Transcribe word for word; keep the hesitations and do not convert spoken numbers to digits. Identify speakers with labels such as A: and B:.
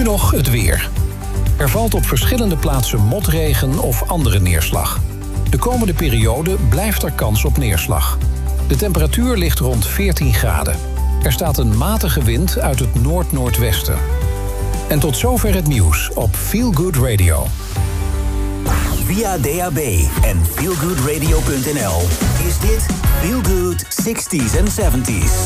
A: Nu nog het weer. Er valt op verschillende plaatsen motregen of andere neerslag. De komende periode blijft er kans op neerslag. De temperatuur ligt rond veertien graden. Er staat een matige wind uit het noord-noordwesten. En tot zover het nieuws op Feel Good Radio.
B: Via D A B en feelgoodradio punt n l is dit Feel Good zestig's en zeventig's.